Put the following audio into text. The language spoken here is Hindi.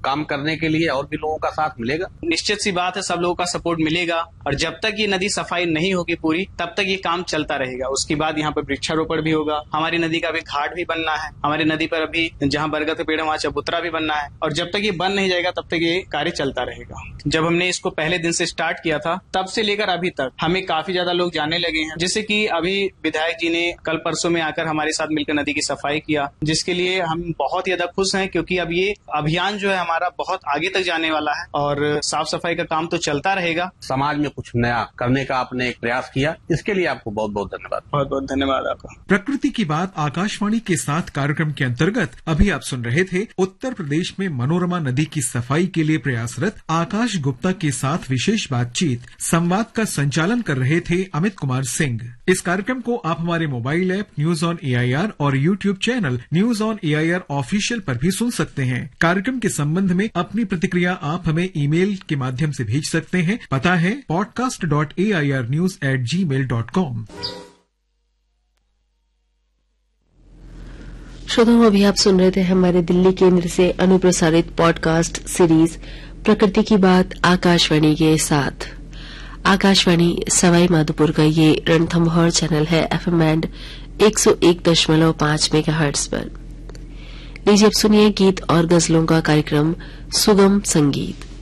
काम करने के लिए और भी लोगों का साथ मिलेगा? निश्चित सी बात है, सब लोगों का सपोर्ट मिलेगा और जब तक ये नदी सफाई नहीं होगी पूरी तब तक ये काम चलता रहेगा। उसके बाद यहाँ पर वृक्षारोपण भी होगा, हमारी नदी का अभी घाट भी बनना है, हमारी नदी पर अभी जहाँ बरगद के पेड़ है वहाँ चबूतरा भी बनना है और जब तक ये बन नहीं जाएगा तब तक ये कार्य चलता रहेगा। जब हमने इसको पहले दिन से स्टार्ट किया था तब से लेकर अभी तक हमें काफी ज्यादा लोग जानने लगे हैं, जैसे कि अभी विधायक जी ने कल परसों में आकर हमारे साथ मिलकर नदी की सफाई किया, जिसके लिए हम बहुत ही ज्यादा खुश हैं क्योंकि अब ये अभियान जो है हमारा बहुत आगे तक जाने वाला है और साफ सफाई का काम तो चलता रहेगा। समाज में कुछ नया करने का आपने एक प्रयास किया, इसके लिए आपको बहुत बहुत धन्यवाद। बहुत बहुत धन्यवाद आपका। प्रकृति की बात आकाशवाणी के साथ कार्यक्रम के अंतर्गत अभी आप सुन रहे थे उत्तर प्रदेश में मनोरमा नदी की सफाई के लिए प्रयासरत आकाश गुप्ता के साथ विशेष बातचीत। संवाद का संचालन कर रहे थे अमित कुमार सिंह। इस कार्यक्रम को आप हमारे mobile app news on AIR और YouTube channel news on AIR official पर भी सुन सकते हैं। कार्यक्रम के संबंध में अपनी प्रतिक्रिया आप हमें ईमेल के माध्यम से भेज सकते हैं। पता है podcast.airnews@gmail.com। श्रोताओं, अभी आप सुन रहे थे हमारे दिल्ली केंद्र से अनुप्रसारित पॉडकास्ट सीरीज प्रकृति की बात आकाशवाणी के साथ। आकाशवाणी सवाई माधोपुर का ये रणथंभौर चैनल है FM बैंड 101.5 मेगाहर्ट्ज पर। लीजिए अब सुनिए गीत और गजलों का कार्यक्रम सुगम संगीत।